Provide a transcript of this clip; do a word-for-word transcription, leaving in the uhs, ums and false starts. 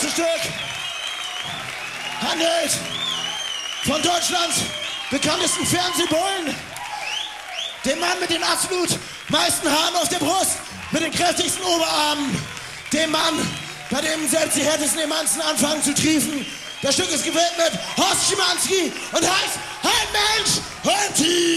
nächste Stück handelt von Deutschlands bekanntesten Fernsehbullen, dem Mann mit den absolut meisten Haaren auf der Brust, mit den kräftigsten Oberarmen, dem Mann, bei dem selbst die härtesten Emanzen anfangen zu triefen. Das Stück ist gewidmet Horst Schimanski und heißt Ein Mensch, ein Tier.